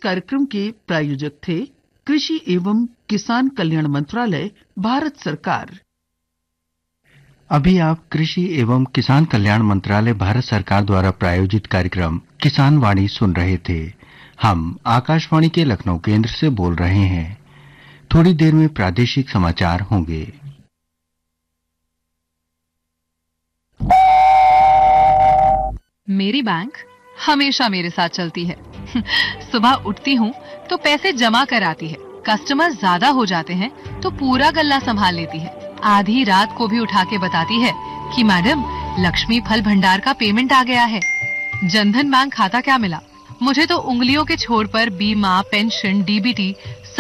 कार्यक्रम के प्रायोजक थे कृषि एवं किसान कल्याण मंत्रालय, भारत सरकार। अभी आप कृषि एवं किसान कल्याण मंत्रालय, भारत सरकार द्वारा प्रायोजित कार्यक्रम किसान वाणी सुन रहे थे। हम आकाशवाणी के लखनऊ केंद्र से बोल रहे हैं। थोड़ी देर में प्रादेशिक समाचार होंगे। मेरी बैंक हमेशा मेरे साथ चलती है। सुबह उठती हूँ तो पैसे जमा कराती है, कस्टमर ज्यादा हो जाते हैं तो पूरा गल्ला संभाल लेती है, आधी रात को भी उठा के बताती है कि मैडम लक्ष्मी फल भंडार का पेमेंट आ गया है। जनधन बैंक खाता क्या मिला, मुझे तो उंगलियों के छोर पर बीमा, पेंशन, डीबीटी